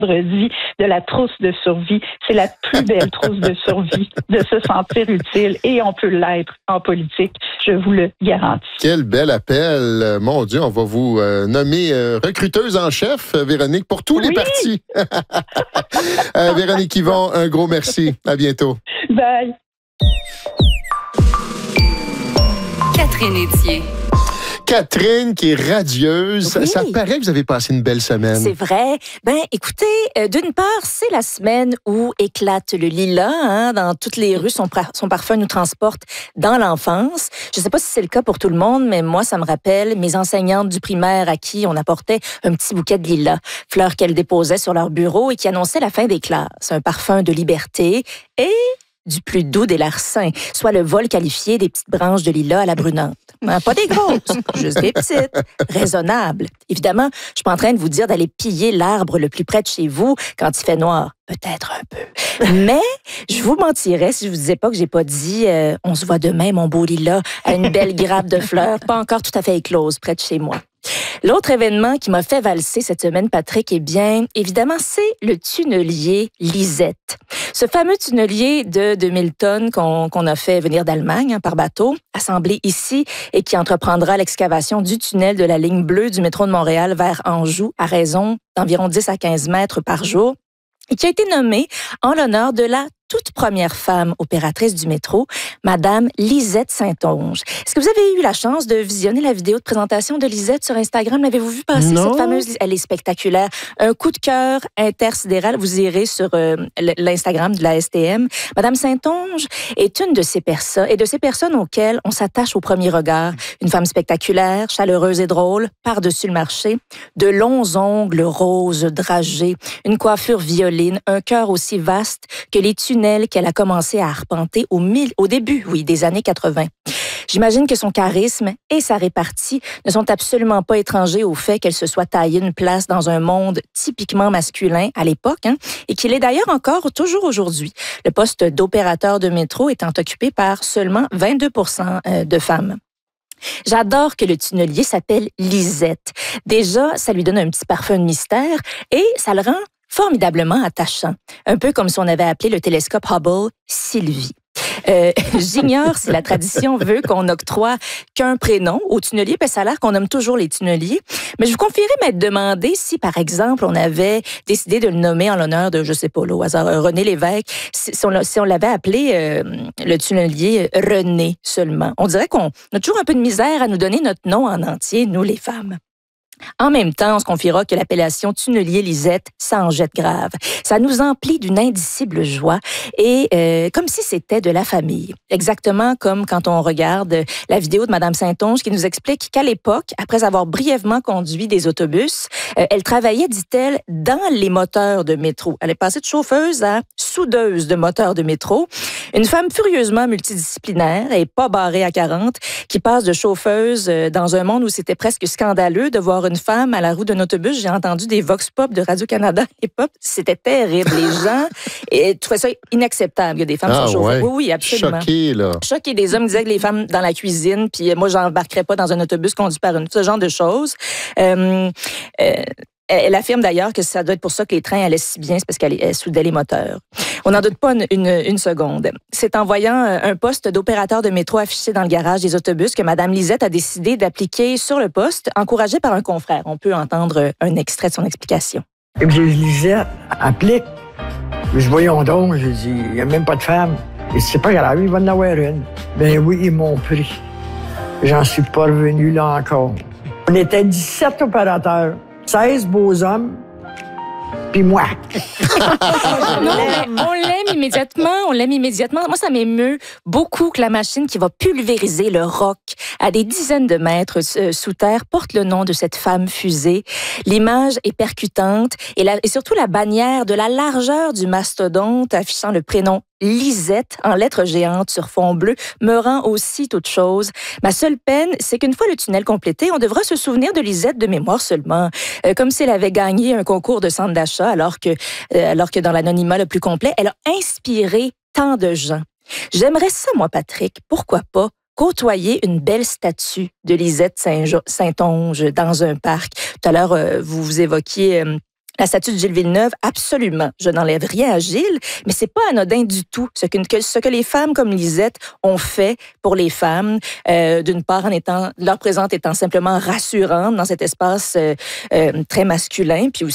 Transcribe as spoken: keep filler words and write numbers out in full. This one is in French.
vendredi de la trousse de survie. C'est la plus belle trousse de survie de se sentir utile et on peut l'être en politique, je vous le garantis. Quel bel appel. Mon Dieu, on va vous euh, nommer euh, recruteuse en chef, Véronique, pour tous oui. les partis. euh, Véronique Yvon, un gros merci. À bientôt. Bye. Catherine Etier. Catherine, qui est radieuse. Oui. Ça, ça paraît que vous avez passé une belle semaine. C'est vrai. Ben, écoutez, euh, d'une part, c'est la semaine où éclate le lilas. Hein, dans toutes les rues, son, son parfum nous transporte dans l'enfance. Je ne sais pas si c'est le cas pour tout le monde, mais moi, ça me rappelle mes enseignantes du primaire à qui on apportait un petit bouquet de lilas, fleurs qu'elles déposaient sur leur bureau et qui annonçaient la fin des classes. Un parfum de liberté et du plus doux des larcins, soit le vol qualifié des petites branches de lilas à la brunante. Hein, pas des grosses, juste des petites, raisonnables. Évidemment, je suis pas en train de vous dire d'aller piller l'arbre le plus près de chez vous quand il fait noir. Peut-être un peu. Mais je vous mentirais si je vous disais pas que j'ai pas dit euh, on se voit demain, mon beau lilas, à une belle grappe de fleurs, pas encore tout à fait éclose près de chez moi. L'autre événement qui m'a fait valser cette semaine, Patrick, eh bien, évidemment, c'est le tunnelier Lisette. Ce fameux tunnelier de deux mille tonnes qu'on, qu'on a fait venir d'Allemagne hein, par bateau, assemblé ici et qui entreprendra l'excavation du tunnel de la ligne bleue du métro de Montréal vers Anjou à raison d'environ dix à quinze mètres par jour et qui a été nommé en l'honneur de la toute première femme opératrice du métro, Madame Lisette Saint-Onge. Est-ce que vous avez eu la chance de visionner la vidéo de présentation de Lisette sur Instagram? L'avez-vous vu passer, non. cette fameuse? Elle est spectaculaire. Un coup de cœur intersidéral. Vous irez sur euh, l'Instagram de la S T M. Madame Saint-Onge est une de ces personnes, et de ces personnes auxquelles on s'attache au premier regard. Une femme spectaculaire, chaleureuse et drôle, par-dessus le marché, de longs ongles roses dragés, une coiffure violine, un cœur aussi vaste que les tunnels qu'elle a commencé à arpenter au, mille, au début oui, des années quatre-vingt. J'imagine que son charisme et sa répartie ne sont absolument pas étrangers au fait qu'elle se soit taillée une place dans un monde typiquement masculin à l'époque, hein, et qu'il est d'ailleurs encore toujours aujourd'hui. Le poste d'opérateur de métro étant occupé par seulement vingt-deux pour cent de femmes. J'adore que le tunnelier s'appelle Lisette. Déjà, ça lui donne un petit parfum de mystère et ça le rend formidablement attachant. Un peu comme si on avait appelé le télescope Hubble Sylvie. Euh, j'ignore si la tradition veut qu'on octroie qu'un prénom au tunnelier, parce que ça a l'air qu'on nomme toujours les tunneliers. Mais je vous confierais m'être demandé si, par exemple, on avait décidé de le nommer en l'honneur de, je sais pas, là, au hasard, René Lévesque, si, si, on, si on l'avait appelé euh, le tunnelier René seulement. On dirait qu'on a toujours un peu de misère à nous donner notre nom en entier, nous les femmes. En même temps, on se confiera que l'appellation tunnelier Lisette, ça en jette grave. Ça nous emplit d'une indicible joie et euh, comme si c'était de la famille. Exactement comme quand on regarde la vidéo de Madame Saint-Onge qui nous explique qu'à l'époque, après avoir brièvement conduit des autobus, euh, elle travaillait, dit-elle, dans les moteurs de métro. Elle est passée de chauffeuse à soudeuse de moteurs de métro. Une femme furieusement multidisciplinaire et pas barrée à quarante, qui passe de chauffeuse dans un monde où c'était presque scandaleux de voir une femme à la roue d'un autobus. J'ai entendu des vox pop de Radio-Canada et pop. C'était terrible. Les gens et, trouvaient ça inacceptable. Il y a des femmes ah, qui sont chauffeuses. Ouais. Oui, oui, absolument. Choqué, là. Choqué. Des hommes disaient que les femmes dans la cuisine, puis moi, j'embarquerais pas dans un autobus conduit par une... Ce genre de choses. Euh, euh, Elle affirme d'ailleurs que ça doit être pour ça que les trains allaient si bien, c'est parce qu'elle soudait les moteurs. On n'en doute pas une, une, une seconde. C'est en voyant un poste d'opérateur de métro affiché dans le garage des autobus que Mme Lisette a décidé d'appliquer sur le poste, encouragée par un confrère. On peut entendre un extrait de son explication. Et puis, je Lisette, applique. Je dis, voyons donc, j'ai dit, il n'y a même pas de femme. Et c'est pas grave, il va en avoir une. Ben oui, ils m'ont pris. J'en suis pas revenu là encore. On était dix-sept opérateurs. seize beaux hommes, puis moi. Non, mais on l'aime immédiatement, on l'aime immédiatement. Moi, ça m'émeut beaucoup que la machine qui va pulvériser le roc à des dizaines de mètres euh, sous terre porte le nom de cette femme fusée. L'image est percutante et, la, et surtout la bannière de la largeur du mastodonte affichant le prénom Lisette en lettres géantes sur fond bleu me rend aussi toute chose. Ma seule peine, c'est qu'une fois le tunnel complété, on devra se souvenir de Lisette de mémoire seulement, euh, comme si elle avait gagné un concours de centre d'achat, alors que, euh, alors que dans l'anonymat le plus complet, elle a inspiré tant de gens. J'aimerais ça, moi, Patrick, pourquoi pas, côtoyer une belle statue de Lisette Saint-Onge dans un parc. Tout à l'heure, euh, vous vous évoquiez... Euh, La statue de Gilles Villeneuve, absolument. Je n'enlève rien à Gilles, mais c'est pas anodin du tout ce que, ce que les femmes comme Lisette ont fait pour les femmes. Euh, d'une part, en étant leur présence étant simplement rassurante dans cet espace euh, euh, très masculin, puis